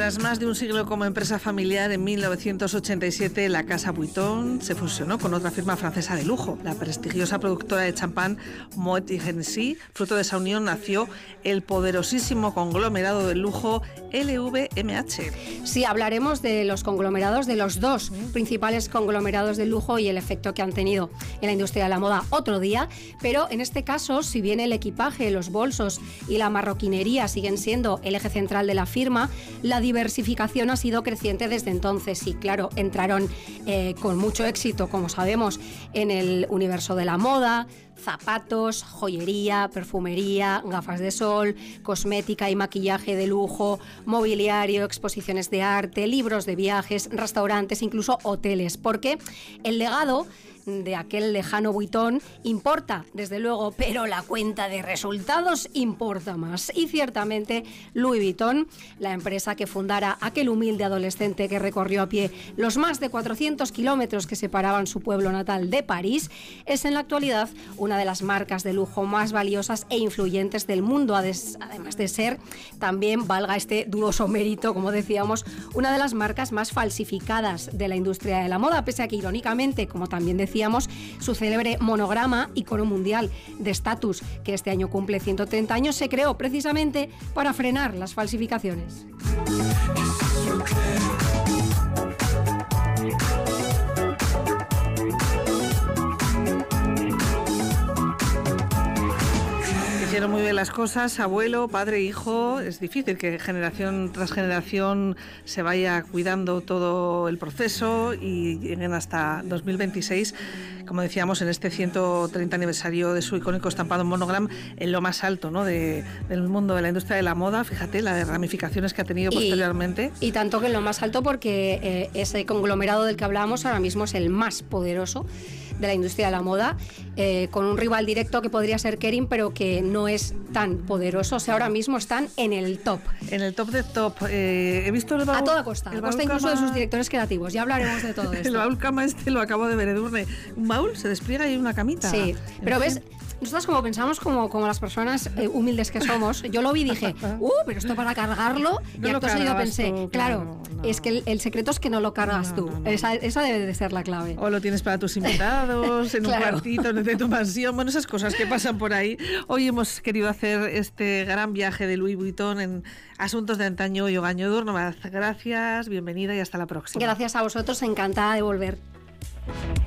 Tras más de un siglo como empresa familiar, en 1987 la Casa Vuitton se fusionó con otra firma francesa de lujo, la prestigiosa productora de champán Moet y Hennessy. Fruto de esa unión nació el poderosísimo conglomerado de lujo LVMH. Sí, hablaremos de los conglomerados, de los dos principales conglomerados de lujo y el efecto que han tenido en la industria de la moda otro día, pero en este caso, si bien el equipaje, los bolsos y la marroquinería siguen siendo el eje central de la firma, la diversificación ha sido creciente desde entonces y claro, entraron con mucho éxito, como sabemos, en el universo de la moda, zapatos, joyería, perfumería, gafas de sol, cosmética y maquillaje de lujo, mobiliario, exposiciones de arte, libros de viajes, restaurantes, incluso hoteles, porque el legado de aquel lejano Vuitton importa, desde luego, pero la cuenta de resultados importa más. Y ciertamente Louis Vuitton, la empresa que fundara aquel humilde adolescente que recorrió a pie los más de 400 kilómetros que separaban su pueblo natal de París, es en la actualidad una de las marcas de lujo más valiosas e influyentes del mundo, además de ser también, valga este dudoso mérito, como decíamos, una de las marcas más falsificadas de la industria de la moda, pese a que irónicamente, como también decíamos, su célebre monograma, icono mundial de estatus, que este año cumple 130 años, se creó precisamente para frenar las falsificaciones. Hicieron muy bien las cosas, abuelo, padre, hijo. Es difícil que generación tras generación se vaya cuidando todo el proceso y lleguen hasta 2026, como decíamos, en este 130 aniversario de su icónico estampado Monogram, en lo más alto, ¿no?, del mundo de la industria de la moda. Fíjate las ramificaciones que ha tenido posteriormente. Y tanto que en lo más alto, porque ese conglomerado del que hablábamos ahora mismo es el más poderoso de la industria de la moda, con un rival directo que podría ser Kering, pero que no es tan poderoso. O sea, ahora mismo están en el top. En el top de top. He visto el baúl, a toda costa. A costa incluso de sus directores creativos. Ya hablaremos de todo esto. El baúl cama lo acabo de ver, Edurne. Un baúl se despliega y hay una camita. Sí, pero ves, nosotras como pensamos como las personas humildes que somos, yo lo vi y dije, pero esto para cargarlo, no y acto seguido pensé, tú, claro, no. Es que el secreto es que no lo cargas tú. No. Esa debe de ser la clave. O lo tienes para tus invitados, en claro, un cuartito de tu mansión, bueno, esas cosas que pasan por ahí. Hoy hemos querido hacer este gran viaje de Louis Vuitton en Asuntos de Antaño y Ogaño Edurne. Gracias, bienvenida y hasta la próxima. Gracias a vosotros, encantada de volver.